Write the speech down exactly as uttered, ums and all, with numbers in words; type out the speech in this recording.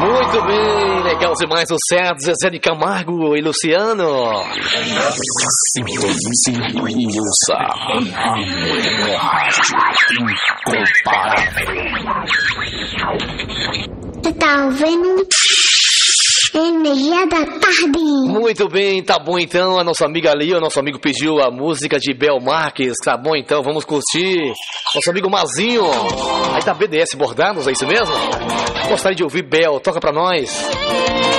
Muito bem, legal demais o certo, Zezé de Camargo e Luciano. Sintonize e ouça a melhor rádio incomparável. Você tá ouvindo? Energia da tarde. Muito bem, tá bom então, a nossa amiga ali, o nosso amigo pediu a música de Bel Marques, tá bom então, vamos curtir. Nosso amigo Mazinho, aí tá B D S Bordados, é isso mesmo? Gostaria de ouvir Bel, toca pra nós.